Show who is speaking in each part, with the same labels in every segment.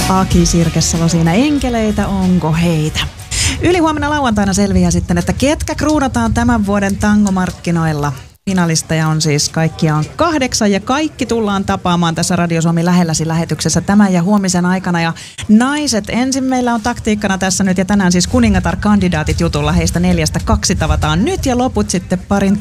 Speaker 1: Aki Sirkessalo siinä enkeleitä, onko heitä? Ylihuomenna lauantaina selviää sitten, että ketkä kruunataan tämän vuoden tangomarkkinoilla. Finalisteja on siis kaikkiaan 8 ja kaikki tullaan tapaamaan tässä Radio Suomi lähelläsi lähetyksessä tämän ja huomisen aikana. Ja naiset, ensin meillä on taktiikkana tässä nyt ja tänään siis kuningatar-kandidaatit jutulla. Heistä 4-2 tavataan nyt ja loput sitten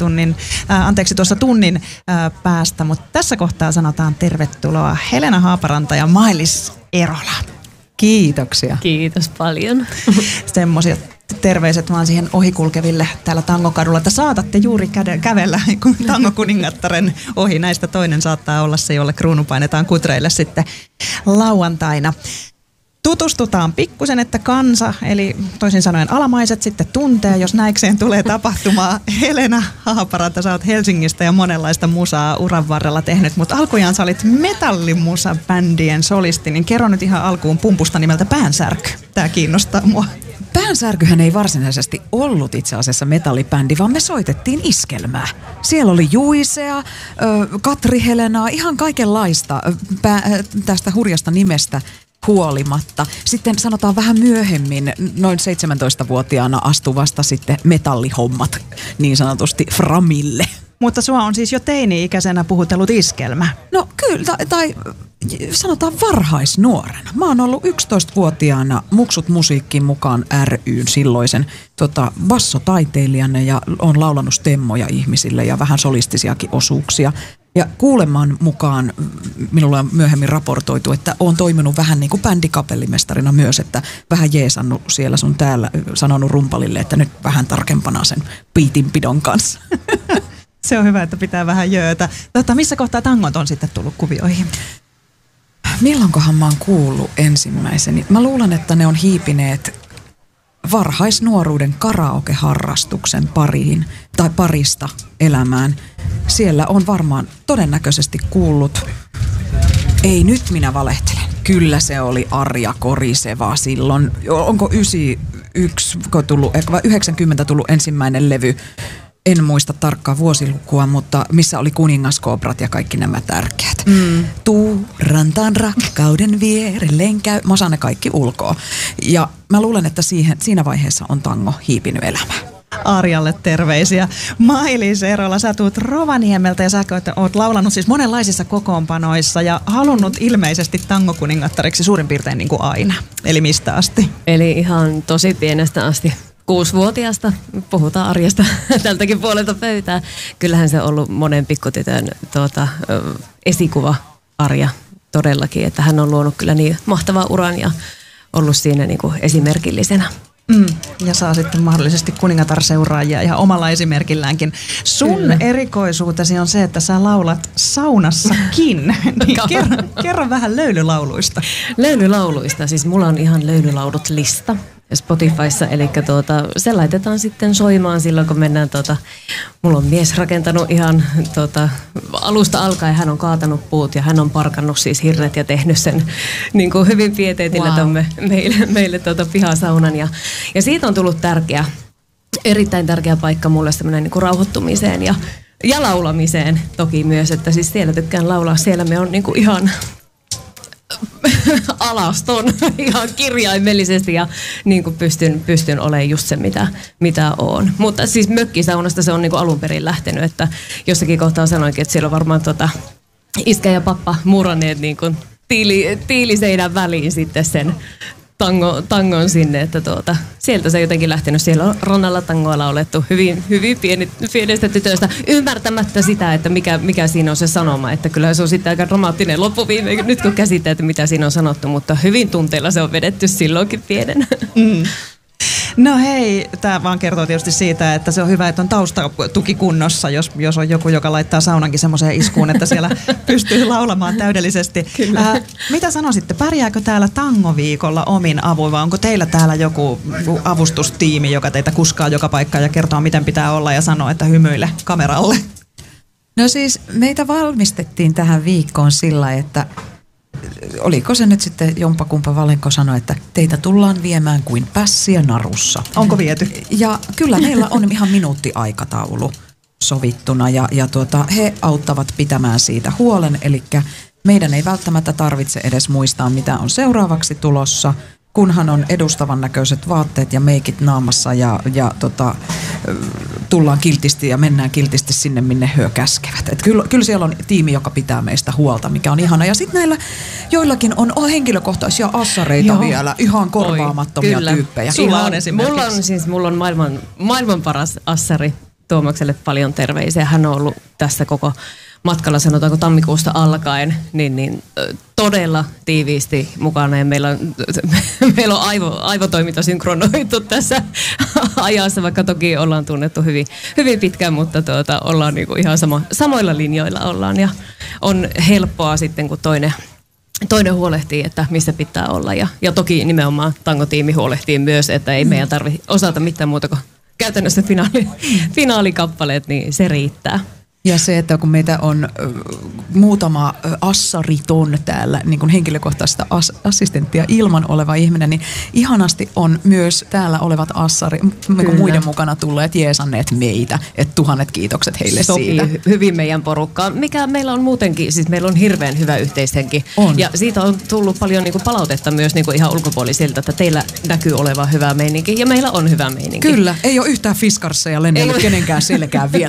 Speaker 1: tunnin päästä. Mutta tässä kohtaa sanotaan tervetuloa Helena Haaparanta ja Mailis Erola.
Speaker 2: Kiitoksia.
Speaker 3: Kiitos paljon.
Speaker 1: Semmoisia terveiset vaan siihen ohikulkeville täällä Tangokadulla, että saatatte juuri kävellä tangokuningattaren ohi. Näistä toinen saattaa olla se, jolle kruunu painetaan kutreille sitten lauantaina. Tutustutaan pikkusen, että kansa, eli toisin sanoen alamaiset sitten tuntee, jos näikseen tulee tapahtumaa. Helena Haaparanta, sä oot Helsingistä ja monenlaista musaa uran varrella tehnyt, mutta alkujaan sä olit metallimusa-bändien solisti, niin kerro nyt ihan alkuun pumpusta nimeltä Päänsärky. Tää kiinnostaa mua.
Speaker 2: Päänsärkyhän ei varsinaisesti ollut itse asiassa metallibändi, vaan me soitettiin iskelmää. Siellä oli Juisea, Katri Helenaa, ihan kaikenlaista tästä hurjasta nimestä huolimatta. Sitten sanotaan vähän myöhemmin, noin 17-vuotiaana astuvasta sitten metallihommat niin sanotusti framille.
Speaker 1: Mutta sua on siis jo teini-ikäisenä puhutellut iskelmä.
Speaker 2: No kyllä, tai sanotaan varhaisnuorena. Mä oon ollut 11-vuotiaana Muksut musiikkiin mukaan ry:n silloisen bassotaiteilijana ja oon laulanut stemmoja ihmisille ja vähän solistisiakin osuuksia. Ja kuuleman mukaan minulle on myöhemmin raportoitu, että oon toiminut vähän niin kuin bändikapellimestarina myös, että vähän jeesannut siellä sun täällä, sanonut rumpalille, että nyt vähän tarkempana sen biitinpidon kanssa.
Speaker 1: Se on hyvä, että pitää vähän jöötä. Missä kohtaa tangot on sitten tullut kuvioihin?
Speaker 2: Milloinkohan mä oon kuullut ensimmäiseni? Mä luulen, että ne on hiipineet varhaisnuoruuden karaoke-harrastuksen parista elämään. Siellä on varmaan todennäköisesti kuullut, ei nyt minä valehtelen, kyllä se oli Arja Koriseva silloin. Onko 91 tullut, 90 tullut ensimmäinen levy? En muista tarkkaa vuosilukua, mutta missä oli kuningaskoobrat ja kaikki nämä tärkeät. Tuu rantaan rakkauden vierelleen käy. Mä osaan ne kaikki ulkoa. Ja mä luulen, että siinä vaiheessa on tango hiipinyt elämään.
Speaker 1: Arjalle terveisiä. Mailis Erola, sä tuut Rovaniemeltä ja sä oot laulanut siis monenlaisissa kokoonpanoissa ja halunnut ilmeisesti tangokuningattariksi suurin piirtein niin kuin aina. Eli mistä asti?
Speaker 3: Eli ihan tosi pienestä asti. 6-vuotiaasta, puhutaan Arjasta tältäkin puolelta pöytää. Kyllähän se on ollut monen pikkutytön esikuva Arja todellakin, että hän on luonut kyllä niin mahtavan uran ja ollut siinä niin kuin esimerkillisenä.
Speaker 1: Ja saa sitten mahdollisesti kuningatar-seuraajia ihan omalla esimerkilläänkin. Sun erikoisuutesi on se, että sä laulat saunassakin. Niin kerro vähän löylylauluista.
Speaker 3: Löylylauluista, siis mulla on ihan löylylaulut lista Spotifyssa, eli se laitetaan sitten soimaan silloin, kun mennään, mulla on mies rakentanut ihan alusta alkaen, hän on kaatanut puut ja hän on parkannut siis hirret ja tehnyt sen niin kuin hyvin pieteetillä meille pihasaunan ja siitä on tullut erittäin tärkeä paikka mulle semmoinen niin kuin rauhoittumiseen ja laulamiseen toki myös, että siis siellä tykkään laulaa, siellä me on niin kuin ihan alaston ihan kirjaimellisesti ja niin kuin pystyn olemaan just se, mitä on. Mutta siis mökkisaunasta se on niin kuin alun perin lähtenyt, että jossakin kohtaa sanoinkin, että siellä on varmaan iskä ja pappa muranneet niin kuin tiiliseinän väliin sitten sen tangon sinne, että sieltä se on jotenkin lähtenyt. Siellä on rannalla tangoa laulettu hyvin pienestä tytöstä, ymmärtämättä sitä, että mikä siinä on se sanoma, että kyllä se on sitten aika dramaattinen loppuviime, nyt kun käsittää, että mitä siinä on sanottu, mutta hyvin tunteilla se on vedetty silloinkin pienen.
Speaker 1: No hei, tämä vaan kertoo tietysti siitä, että se on hyvä, että on taustatuki kunnossa, jos on joku, joka laittaa saunankin semmoiseen iskuun, että siellä pystyy laulamaan täydellisesti. Mitä sanoisitte, pärjääkö täällä tangoviikolla omin avuin vai onko teillä täällä joku avustustiimi, joka teitä kuskaa joka paikkaan ja kertoo, miten pitää olla ja sanoo, että hymyile kameralle?
Speaker 2: No siis meitä valmistettiin tähän viikkoon sillä, että oliko se nyt sitten jompakumpa Valenko sanoi, että teitä tullaan viemään kuin pässiä narussa.
Speaker 1: Onko viety?
Speaker 2: Ja kyllä meillä on ihan minuuttiaikataulu sovittuna ja he auttavat pitämään siitä huolen, eli meidän ei välttämättä tarvitse edes muistaa, mitä on seuraavaksi tulossa, kunhan on edustavan näköiset vaatteet ja meikit naamassa ja tullaan kiltisti ja mennään kiltisti sinne, minne hyö käskevät. Et kyllä siellä on tiimi, joka pitää meistä huolta, mikä on ihana. Ja sitten näillä joillakin on henkilökohtaisia assareita vielä, ihan korvaamattomia tyyppejä.
Speaker 1: Sulla on esimerkiksi.
Speaker 3: Mulla on maailman paras assari. Tuomakselle paljon terveisiä. Hän on ollut tässä koko matkalla, sanotaanko tammikuusta alkaen, niin todella tiiviisti mukana. Ja meillä on aivotoiminta synkronoitu tässä ajassa, vaikka toki ollaan tunnettu hyvin pitkään, mutta ollaan niinku ihan samoilla linjoilla ollaan. Ja on helppoa sitten, kun toinen huolehtii, että missä pitää olla. Ja toki nimenomaan tangotiimi huolehtii myös, että ei meidän tarvitse osata mitään muuta kuin käytännössä finaalikappaleet, niin se riittää.
Speaker 2: Ja se, että kun meitä on muutama assariton täällä, niin kuin henkilökohtaista assistenttia ilman oleva ihminen, niin ihanasti on myös täällä olevat muiden mukana tulleet jeesanneet meitä. Että 1000 kiitokset heille siitä.
Speaker 3: Sopii hyvin meidän porukkaan. Mikä meillä on muutenkin, siis meillä on hirveän hyvä yhteishenki.
Speaker 2: On.
Speaker 3: Ja siitä on tullut paljon niin kuin palautetta myös niin kuin ihan ulkopuolisilta, että teillä näkyy olevan hyvä meininki. Ja meillä on hyvä meininki.
Speaker 2: Kyllä, ei ole yhtään fiskarsseja lennellyt kenenkään selkään vielä.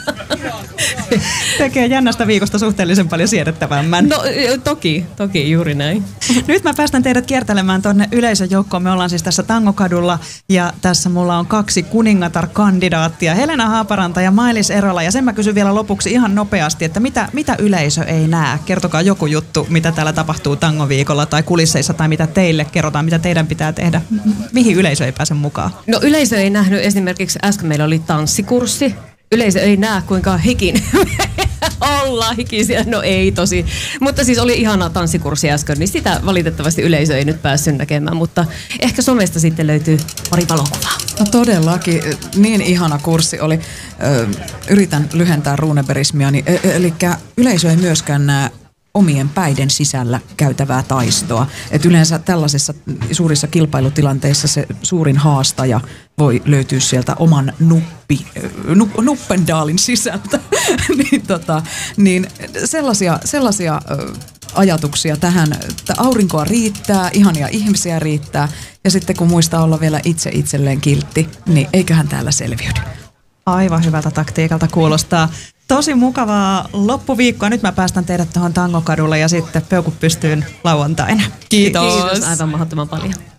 Speaker 1: Tekee jännästä viikosta suhteellisen paljon siedettävämmän.
Speaker 3: No toki juuri näin.
Speaker 1: Nyt mä päästän teidät kiertelemään tuonne yleisöjoukkoon. Me ollaan siis tässä Tangokadulla ja tässä mulla on 2 kuningatar-kandidaattia. Helena Haaparanta ja Mailis Erola. Ja sen mä kysyn vielä lopuksi ihan nopeasti, että mitä yleisö ei näe? Kertokaa joku juttu, mitä täällä tapahtuu tangoviikolla tai kulisseissa tai mitä teille kerrotaan, mitä teidän pitää tehdä. Mihin yleisö ei pääse mukaan?
Speaker 3: No yleisö ei nähnyt esimerkiksi, äsken meillä oli tanssikurssi. Yleisö ei näe, kuinka hikin ollaan hikisiä. No ei tosi. Mutta siis oli ihana tanssikurssi äsken, niin sitä valitettavasti yleisö ei nyt päässyt näkemään. Mutta ehkä somesta sitten löytyy pari valokuvaa.
Speaker 2: No todellakin. Niin ihana kurssi oli. Yritän lyhentää runeberismiani. Eli yleisö ei myöskään näe omien päiden sisällä käytävää taistoa. Et yleensä tällaisissa suurissa kilpailutilanteissa se suurin haastaja voi löytyä sieltä oman nuppendaalin sisältä. niin sellaisia ajatuksia tähän, että aurinkoa riittää, ihania ihmisiä riittää ja sitten kun muistaa olla vielä itselleen kiltti, niin eiköhän täällä selviydy.
Speaker 1: Aivan hyvältä taktiikalta kuulostaa. Tosi mukavaa loppuviikkoa. Nyt mä päästän teidät tuohon Tangokadulle ja sitten peukut pystyyn lauantaina.
Speaker 3: Kiitos aivan mahdottoman paljon.